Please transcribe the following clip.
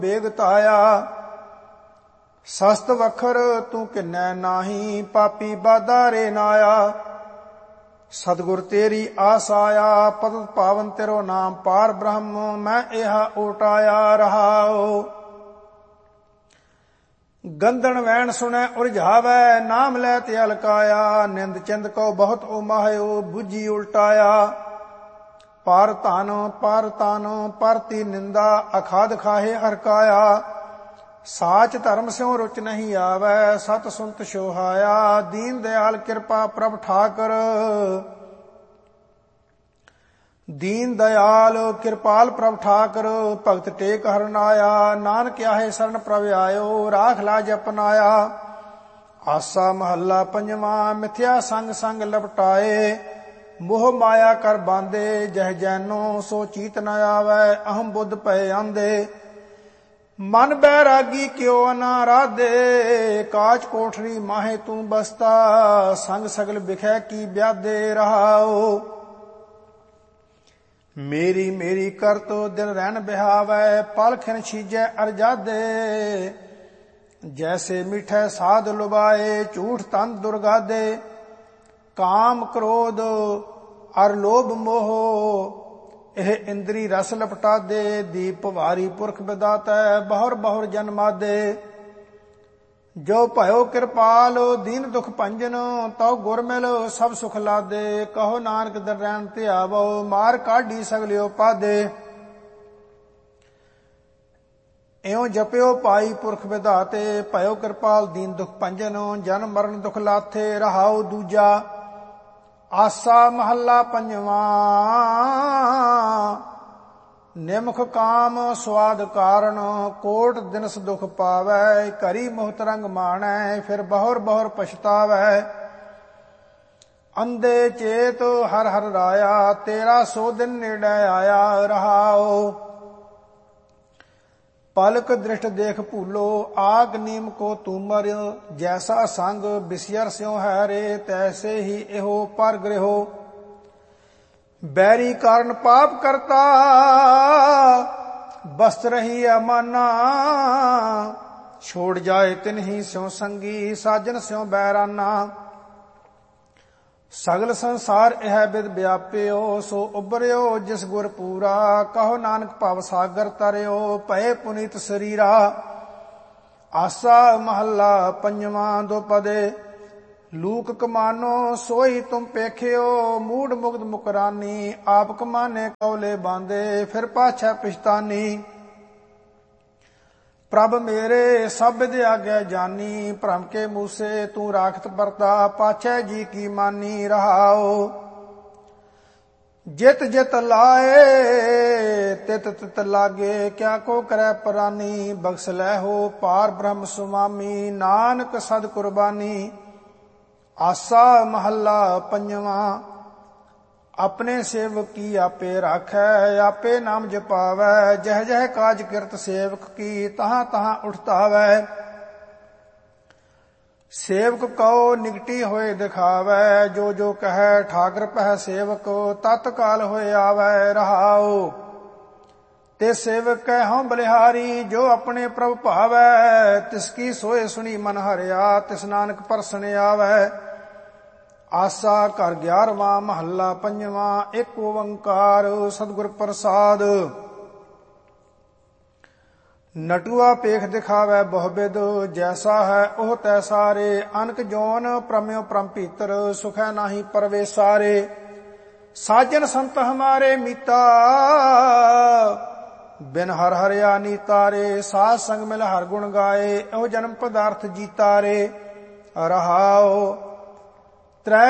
ਬੇਗ ਤਾਇਆ। ਸਸਤ ਵਖਰ ਤੂੰ ਕਿੰਨੈ ਨਾਹੀ, ਪਾਪੀ ਬਾਧਾ ਰੇ ਨਾਇਆ। ਸਤਿਗੁਰ ਤੇਰੀ ਆਸ ਆਇਆ, ਪਤਿਤ ਪਾਵਨ ਤੇਰੋ ਨਾਮ ਪਾਰ ਬ੍ਰਹਮ। ਮੈਂ ਇਹਾ ਓਟਾਇਆ ਰਹਾਉ। ਗੰਧਨ ਵੈਣ ਸੁਣੈ ਉਰਝਾਵੈ, ਨਾਮ ਲੈ ਤੇ ਅਲਕਾਇਆ। ਨਿੰਦ ਚਿੰਦ ਕਉ ਬਹੁਤ ਉਮਾਹਿਓ, ਬੁੱਝੀ ਉਲਟਾਇਆ। ਪਰ ਤਨ ਪਰਤੀ ਨਿੰਦਾ, ਅਖਾਦ ਖਾਹੇ ਹਰਕਾਇਆ। ਸਾਚ ਧਰਮ ਸਿਉ ਰੁਚ ਨਹੀਂ ਆਵੈ, ਸਤ ਸੁਨਤ ਸੋਹਾਇਆ। ਦੀਨ ਦਿਆਲ ਕਿਰਪਾ ਪ੍ਰਭ ਠਾਕਰ, ਦੀਨ ਦਇਆਲ ਕਿਰਪਾਲ ਪ੍ਰਭ ਠਾਕਰ। ਭਗਤ ਟੇਕ ਹਰਨਾਇਆ, ਨਾਨਕ ਆਹੇ ਸਰਨ ਪ੍ਰਭ ਆਇਓ। ਰਾਖ ਲਾਜ ਅਪਨਾਇਆ। ਆਸਾ ਮਹੱਲਾ ਪੰਜਵਾਂ। ਮਿਥਿਆ ਸੰਗ ਸੰਗ ਲਪਟਾਏ, ਮੋਹ ਮਾਇਆ ਕਰ ਬਾਂਦੇ। ਜਹ ਜੈਨੋ ਸੋ ਚੀਤ ਨ ਆਵੈ, ਅਹਮ ਬੁੱਧ ਭਏ ਆਂਦੇ। ਮਨ ਬੈਰਾਗੀ ਕਿਉ ਨਾ ਰਾਧੇ, ਕਾਚ ਕੋਠਰੀ ਮਾਹੇ ਤੂੰ ਬਸਤਾ। ਸੰਗ ਸਗਲ ਬਿਖੈ ਕੀ ਬਿਆਦੇ ਰਹਾਉ। ਮੇਰੀ ਮੇਰੀ ਕਰਤੋ ਦਿਲ ਰਹਿਣ ਬਿਹਾਵੈ, ਪਲ ਖਿਨ ਛੀਜੈ ਅਰਜਾਦੇ। ਜੈਸੇ ਮਿਠੈ ਸਾਧ ਲੁਬਾਏ, ਝੂਠ ਤਨ ਦੁਰਗਾਦੇ। ਕਾਮ ਕ੍ਰੋਧ ਅਰ ਲੋਭ ਮੋਹ, ਇਹ ਇੰਦਰੀ ਰਸ ਲਪਟਾਦੇ। ਦੀਪ ਵਾਰੀ ਪੁਰਖ ਵਿਦਾਤੈ, ਬਹੁਰ ਬਹੁਰ ਜਨਮਾਦੇ। ਜੋ ਭਇਓ ਕਿਰਪਾਲ ਦੀਨ ਦੁਖ ਭੰਜਨ, ਤਉ ਗੁਰ ਮਿਲ ਸਭ ਸੁਖ ਲਾਦੇ। ਕਹੋ ਨਾਨਕ ਦਿਨ ਰਹਿਣ ਧਿਆਵੋ, ਮਾਰ ਕਾਢੀ ਸਗਲਿਓ ਪਾਦੇ। ਇਉ ਜਪਿਓ ਭਾਈ ਪੁਰਖ ਵਿਧਾਤੇ, ਭਇਓ ਕਿਰਪਾਲ ਦੀਨ ਦੁਖ ਭੰਜਨ। ਜਨਮ ਮਰਨ ਦੁਖ ਲਾਥੇ, ਰਹਾਉ ਦੂਜਾ। ਆਸਾ ਮਹੱਲਾ ਪੰਜਵਾਂ। ਨਿਮਖ ਕਾਮ ਸਵਾਦ ਕਾਰਨ, ਕੋਟ ਦਿਨਸ ਦੁਖ ਪਾਵੈ। ਘਰੀ ਮੋਹਤ ਰੰਗ ਮਾਣੈ, ਫਿਰ ਬਹੁਰ ਬਹੁਰ ਪਛਤਾਵੈ। ਅੰਧੇ ਚੇਤ ਹਰ ਹਰ ਰਾਇਆ, ਤੇਰਾ ਸੋ ਦਿਨ ਨੇੜੇ ਆਇਆ ਰਹਾਉ। ਪਲਕ ਦ੍ਰਿਸ਼ਟ ਦੇਖ ਭੂਲੋ, ਆਗ ਨੀਮ ਕੋ ਤੂਮਰ। ਜੈਸਾ ਸੰਗ ਬਿਸਿਅਰ ਸਿਉ ਹੈ ਰੇ, ਤੈਸੇ ਹੀ ਇਹੋ ਪਰ ਗ੍ਰਹਿਓ। ਬੈਰੀ ਕਾਰਨ ਪਾਪ ਕਰਤਾ, ਬਸਤ ਰਹੀ ਅਮਾਨਾ। ਛੋੜ ਜਾਏ ਤਿਨਹੀ ਸਿਉ ਸੰਗੀ, ਸਾਜਨ ਸਿਉ ਬੈਰਾਨਾ। ਸਗਲ ਸੰਸਾਰ ਇਹ ਬਿਦ ਵਿਆਪਿਓ, ਸੋ ਉਬਰਿਓ ਜਿਸ ਗੁਰ ਪੂਰਾ। ਕਹੋ ਨਾਨਕ ਭਵ ਸਾਗਰ ਤਰਿਓ, ਭਏ ਪੁਨੀਤ ਸਰੀਰਾ। ਆਸਾ ਮਹੱਲਾ ਪੰਜਵਾਂ। ਦੁਪਦੇ ਲੂਕ ਕਮਾਨੋ, ਸੋਈ ਤੁਮ ਪੇਖਿਓ। ਮੂੜ ਮੁਗਧ ਮੁਕਰਾਨੀ, ਆਪ ਕਮਾਨੇ ਕੌਲੇ ਬਾਂਦੇ। ਫਿਰ ਪਾਛੈ ਪਿਛਤਾਨੀ। ਪ੍ਰਭ ਮੇਰੇ ਸਭ ਵਿਦ ਆਗੈ ਜਾਨੀ, ਭ੍ਰਮ ਕੇ ਮੂਸੇ ਤੂੰ ਰਾਖਤ ਪਰਤਾ। ਪਾਛੈ ਜੀ ਕੀ ਮਾਨੀ ਰਹਾਉ। ਜਿਤ ਜਿਤ ਲਾਏ ਤਿਤ ਤਿਤ ਲਾਗੇ, ਕਿਆ ਕੋ ਕਰੈ ਪਰਾਨੀ। ਬਖਸ਼ ਲੈ ਹੋ ਪਾਰ ਬ੍ਰਹਮ ਸੁਮਾਮੀ, ਨਾਨਕ ਸਦ ਕੁਰਬਾਨੀ। ਆਸਾ ਮਹੱਲਾ ਪੰਜਵਾਂ। ਆਪਣੇ ਸੇਵਕ ਕੀ ਆਪੇ ਰਾਖੈ, ਆਪੇ ਨਾਮ ਜਪਾਵੈ। ਜਹ ਜਹ ਕਾਜ ਕਿਰਤ ਸੇਵਕ ਕੀ, ਤਹਾਂ ਤਹਾਂ ਉਠਤਾਵੈ। ਸੇਵਕ ਕਉ ਨਿਗਟੀ ਹੋਏ ਦਿਖਾਵੈ, ਜੋ ਜੋ ਕਹੈ ਠਾਕਰ ਪਹਿ ਸੇਵਕ। ਤਤਕਾਲ ਹੋਏ ਆਵੈ ਰਹਾਉ। ਤੇ ਸੇਵਕ ਕੈ ਹਉ ਬਲਿਹਾਰੀ, ਜੋ ਆਪਣੇ ਪ੍ਰਭ ਭਾਵੈ। ਤਿਸ ਕੀ ਸੋਏ ਸੁਣੀ ਮਨ ਹਰਿਆ, ਤਿਸ ਨਾਨਕ ਪਰਸਨ ਆਵੈ। ਆਸਾ ਘਰ 11ਵਾਂ। ਮਹੱਲਾ ਪੰਜਵਾਂ। ਇੱਕ ਓੰਕਾਰ ਸਤਿਗੁਰ ਪ੍ਰਸਾਦ। ਨਟੂਆ ਪੇਖ ਦਿਖਾਵੈ ਬਹੁਬਿਦ, ਜੈਸਾ ਹੈ ਉਹ ਤੈਸਾ ਰੇ। ਅਨਕ ਜੋਨ ਪ੍ਰਮਿਓ ਪ੍ਰਮ ਭੀਤਰ, ਸੁਖੈ ਨਾਹੀ ਪਰਵੇਸਾਰੇ। ਸਾਜਨ ਸੰਤ ਹਮਾਰੇ ਮੀਤਾ, ਬਿਨ ਹਰ ਹਰਿਆ ਨੀਤਾ ਰੇ। ਸਾਧ ਸੰਗ ਮਿਲ ਹਰ ਗੁਣ ਗਾਏ, ਇਹੋ ਜਨਮ ਪਦਾਰਥ ਜੀਤਾ ਰੇ ਰਹਾਉ। ਤ੍ਰੈ